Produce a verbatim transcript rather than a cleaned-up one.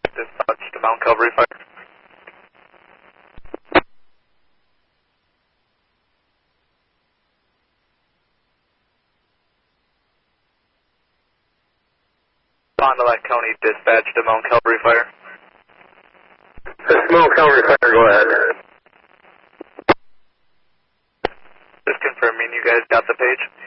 Dispatch to Mount Calvary Fire. Fond du Lac County Dispatch to Mount Calvary Fire. This is Mount Calvary Fire, go ahead. Just confirming you guys got the page.